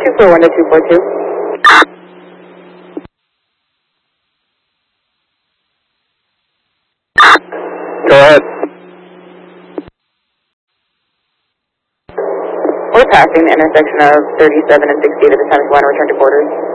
241 to 242. Go ahead. We're passing the intersection of 37 and 68 at the time if you want to return to quarters.